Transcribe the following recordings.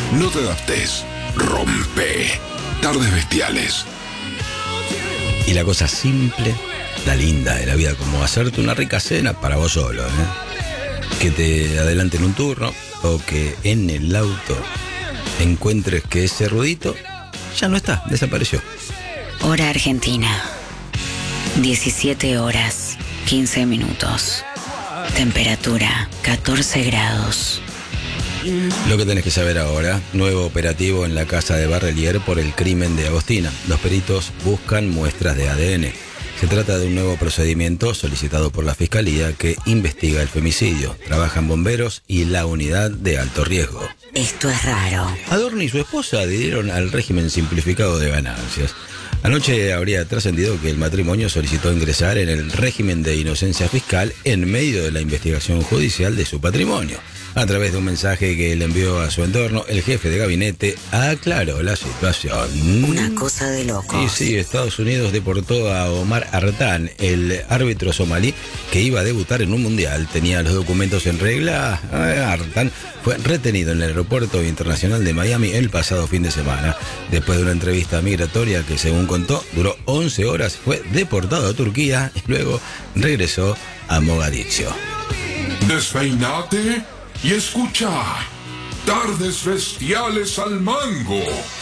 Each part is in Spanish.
No te adaptes. Rompe. Tardes Bestiales. Y la cosa simple, la linda de la vida, como hacerte una rica cena para vos solo, que te adelanten un turno o que en el auto encuentres que ese ruidito ya no está, desapareció. Hora Argentina, 17 horas, 15 minutos. Temperatura, 14 grados. Lo que tenés que saber ahora, nuevo operativo en la casa de Barrelier por el crimen de Agostina. Los peritos buscan muestras de ADN. Se trata de un nuevo procedimiento solicitado por la Fiscalía que investiga el femicidio. Trabajan bomberos y la unidad de alto riesgo. Esto es raro. Adorno y su esposa adhirieron al régimen simplificado de ganancias. Anoche habría trascendido que el matrimonio solicitó ingresar en el régimen de inocencia fiscal en medio de la investigación judicial de su patrimonio. A través de un mensaje que le envió a su entorno, el jefe de gabinete aclaró la situación. Una cosa de locos. Y sí, Estados Unidos deportó a Omar Artan, el árbitro somalí que iba a debutar en un mundial. Tenía los documentos en regla. Artan fue retenido en el aeropuerto internacional de Miami el pasado fin de semana. Después de una entrevista migratoria que, según contó, duró 11 horas, fue deportado a Turquía y luego regresó a Mogadiscio. Desfeinate y escucha. Tardes Bestiales al mango.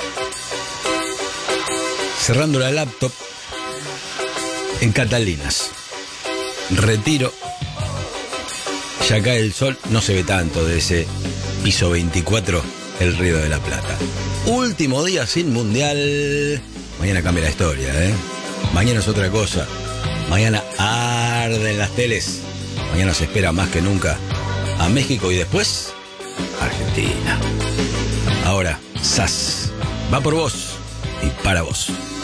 Cerrando la laptop en Catalinas. Retiro. Ya cae el sol, no se ve tanto de ese piso 24, el Río de la Plata. Último día sin mundial. Mañana cambia la historia, Mañana es otra cosa. Mañana arden las teles. Mañana se espera más que nunca a México y después Argentina. Ahora, SAS va por vos y para vos.